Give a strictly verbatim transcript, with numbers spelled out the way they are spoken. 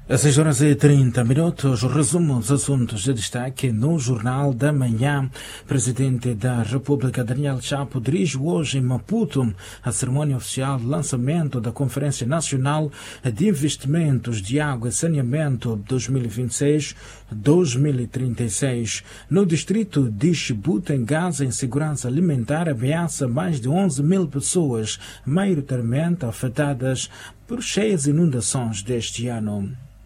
Às seis horas e trinta minutos, resumo os assuntos de destaque no Jornal da Manhã. Presidente da República, Daniel Chapo, dirige hoje em Maputo a cerimônia oficial de lançamento da Conferência Nacional de Investimentos de Água e Saneamento dois mil e vinte e seis a dois mil e trinta e seis. No distrito de Chibuta, em Gaza, a insegurança alimentar ameaça mais de onze mil pessoas, maioritariamente afetadas por cheias inundações deste ano.